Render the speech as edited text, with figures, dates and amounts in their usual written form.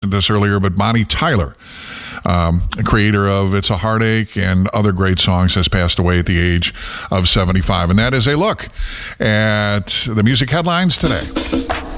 mentioned this earlier, but Bonnie Tyler, creator of It's a Heartache and other great songs, has passed away at the age of 75. And that is a look at the music headlines today.